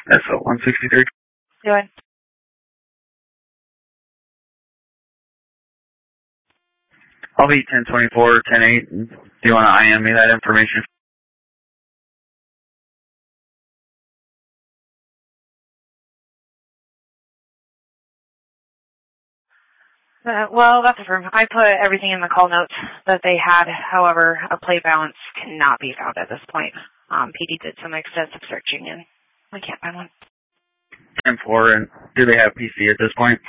SO 163. Go ahead. I'll be 1024 or 108. Do you want to IM me that information? Well, that's affirmed. I put everything in the call notes that they had. However, a play balance cannot be found at this point. PD did some extensive searching and we can't find one. 10-4, and do they have PC at this point?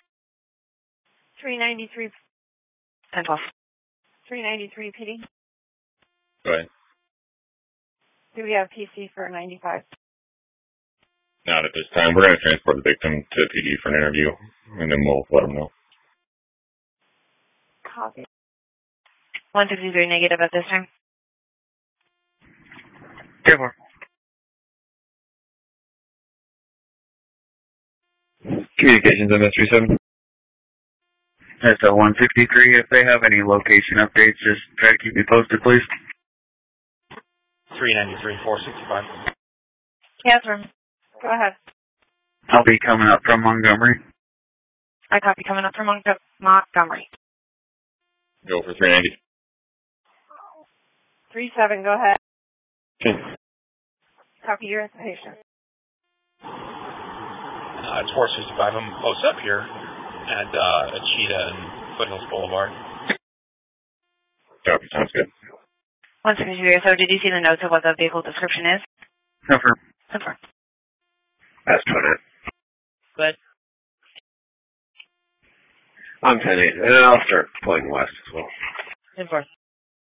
393. 10-12. 393 PD. Go ahead. Do we have PC for 95? Not at this time. We're going to transport the victim to PD for an interview, and then we'll let them know. Copy. 163 negative at this time. 10-4. Communications MS37. SO 163. If they have any location updates, just try to keep me posted, please. 393, 465. Catherine, go ahead. I'll be coming up from Montgomery. I copy coming up from Montgomery. Go for 390. 37, go ahead. Okay. Copy your information. It's 465. I'm close up here at Cheetah and Foothills Boulevard. Copy. Sounds good. 163. So did you see the notes of what the vehicle description is? Confirm. Confirm. That's 10-8. Good. I'm 10-8, and I'll start pulling west as well. 10-4.